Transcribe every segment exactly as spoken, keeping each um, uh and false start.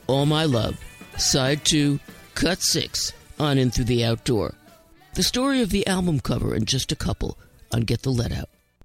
All My Love, Side two, Cut six on In Through the Outdoor. The story of the album cover in just a couple on Get the Let Out.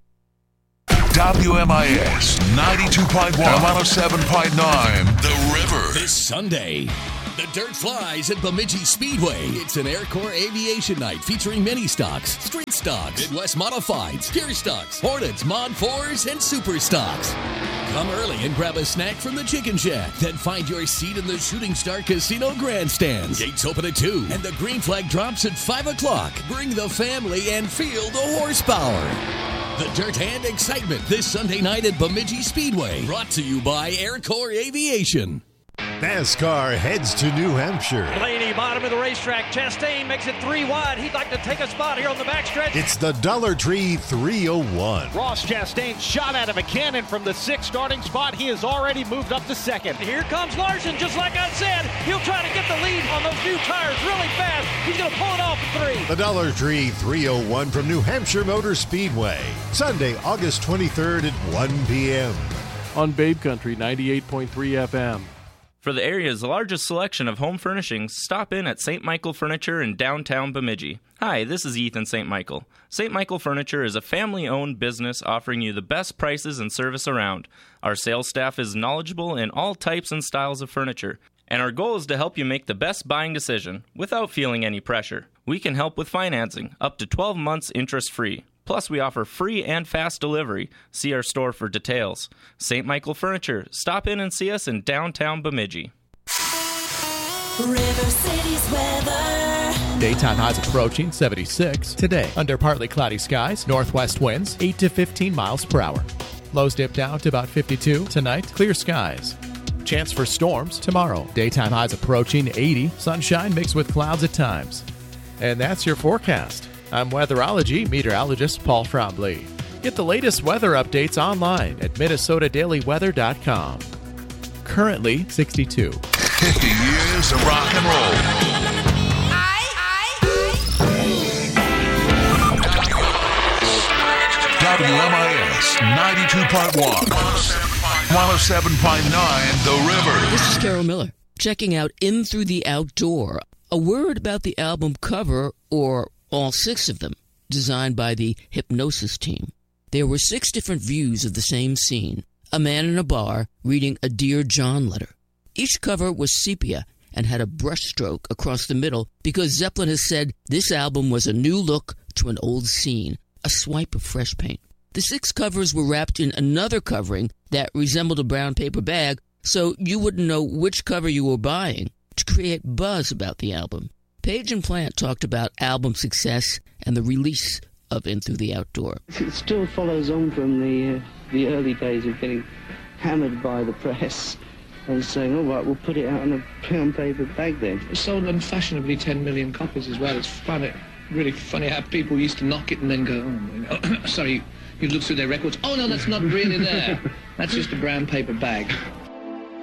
W M I S ninety-two point one, one oh seven point nine, The River. This Sunday, the dirt flies at Bemidji Speedway. It's an Air Corps Aviation Night featuring mini stocks, street stocks, Midwest Modifieds, Gear Stocks, Hornets, Mod fours, and Super Stocks. Come early and grab a snack from the Chicken Shack. Then find your seat in the Shooting Star Casino grandstands. Gates open at two, and the green flag drops at five o'clock. Bring the family and feel the horsepower. The dirt and excitement this Sunday night at Bemidji Speedway. Brought to you by Air Corps Aviation. NASCAR heads to New Hampshire. Blaney, bottom of the racetrack. Chastain makes it three wide. He'd like to take a spot here on the backstretch. It's the Dollar Tree three oh one. Ross Chastain shot out of a cannon from the sixth starting spot. He has already moved up to second. Here comes Larson, just like I said. He'll try to get the lead on those new tires really fast. He's going to pull it off at three. The Dollar Tree three oh one from New Hampshire Motor Speedway. Sunday, August twenty-third at one p.m. On Babe Country ninety-eight point three F M. For the area's largest selection of home furnishings, stop in at Saint Michael Furniture in downtown Bemidji. Hi, this is Ethan Saint Michael. Saint Michael Furniture is a family-owned business offering you the best prices and service around. Our sales staff is knowledgeable in all types and styles of furniture, and our goal is to help you make the best buying decision without feeling any pressure. We can help with financing, up to twelve months interest-free. Plus, we offer free and fast delivery. See our store for details. Saint Michael Furniture. Stop in and see us in downtown Bemidji. River City's weather. Daytime highs approaching seventy-six. Today, under partly cloudy skies, northwest winds eight to fifteen miles per hour. Lows dip down to about fifty-two. Tonight, clear skies. Chance for storms tomorrow. Daytime highs approaching eighty. Sunshine mixed with clouds at times. And that's your forecast. I'm weatherology meteorologist Paul Trombley. Get the latest weather updates online at Minnesota Daily Weather dot com. Currently sixty-two. fifty years of rock and roll. I, I, W M I S ninety-two point one, one oh seven point nine, The River. This is Carol Miller, checking out In Through the Outdoor. A word about the album cover, or all six of them, designed by the Hypnosis team. There were six different views of the same scene, a man in a bar reading a Dear John letter. Each cover was sepia and had a brushstroke across the middle because Zeppelin has said this album was a new look to an old scene, a swipe of fresh paint. The six covers were wrapped in another covering that resembled a brown paper bag, so you wouldn't know which cover you were buying, to create buzz about the album. Page and Plant talked about album success and the release of In Through the Outdoor. It still follows on from the uh, the early days of getting hammered by the press and saying, all right, we'll put it out in a brown paper bag then. It sold unfashionably ten million copies as well. It's funny, really funny how people used to knock it and then go, oh, you know, sorry, you'd look through their records, oh no, that's not really there. That's just a brown paper bag.